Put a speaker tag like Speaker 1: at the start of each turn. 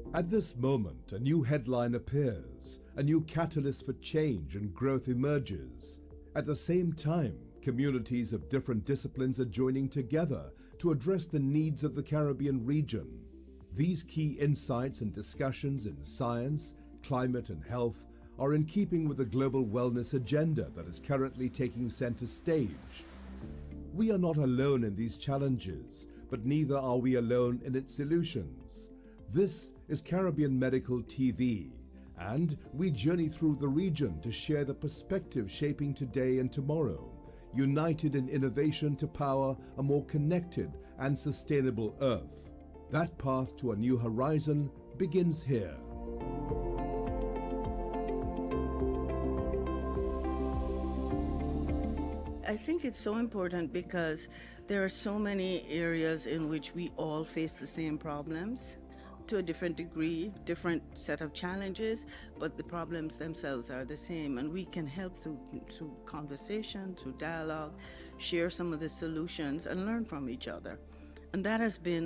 Speaker 1: At this moment, a new headline appears, a new catalyst for change and growth emerges. At the same time, communities of different disciplines are joining together to address the needs of the Caribbean region. These key insights and discussions in science, climate and health are in keeping with the global wellness agenda that is currently taking center stage. We are not alone in these challenges, but neither are we alone in its solutions. This is Caribbean Medical TV, and we journey through the region to share the perspective shaping today and tomorrow, united in innovation to power a more connected and sustainable Earth. That path to a new horizon begins here.
Speaker 2: I think it's so important because there are so many areas in which we all face the same problems to a different degree, different set of challenges, but the problems themselves are the same, and we can help through conversation, through dialogue, share some of the solutions and learn from each other. And that has been